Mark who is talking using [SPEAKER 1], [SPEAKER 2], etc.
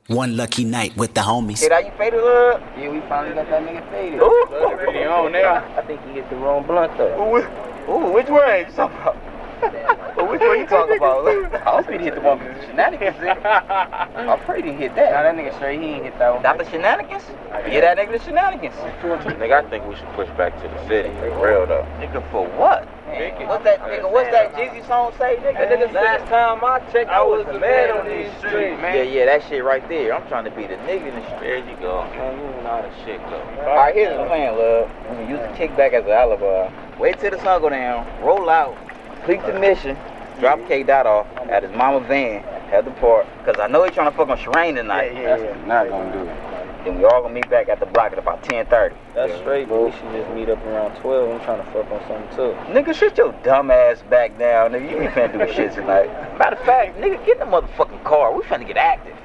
[SPEAKER 1] One lucky night with the homies.
[SPEAKER 2] Shit, how you faded up?
[SPEAKER 3] Yeah, we finally got that nigga faded.
[SPEAKER 4] Already on now.
[SPEAKER 3] I think he hit the wrong blunt though.
[SPEAKER 2] Ooh, which one you talking about? Which one you talking about?
[SPEAKER 3] I hope he hit the one with the shenanigans in. I'm afraid he hit that.
[SPEAKER 4] Nah, that nigga straight, he ain't hit that one.
[SPEAKER 2] Not the shenanigans? Yeah, that nigga the shenanigans.
[SPEAKER 5] Nigga, I think we should push back to the city. For real though.
[SPEAKER 2] Nigga, for what? What's that Jeezy song say, nigga?
[SPEAKER 4] Last time I checked, I was the man on these streets, man.
[SPEAKER 2] Yeah, that shit right there. I'm trying to be the nigga in the street.
[SPEAKER 5] There you go. Man, you know how the shit go.
[SPEAKER 2] Alright, here's the plan, love. We can use the kickback as an alibi. Wait till the sun go down, roll out, complete the mission, drop K-Dot off at his mama van, head the park. Cause I know he's trying to fuck on Sherane tonight.
[SPEAKER 4] Yeah.
[SPEAKER 5] Not gonna do it.
[SPEAKER 2] Then we all gonna meet back at the block at about 10:30.
[SPEAKER 3] That's straight, but we should just meet up around 12. I'm trying to fuck on something too.
[SPEAKER 2] Nigga, shut your dumb ass back down, nigga. You ain't finna do shit tonight. Matter of fact, nigga, get in the motherfucking car. We finna get active.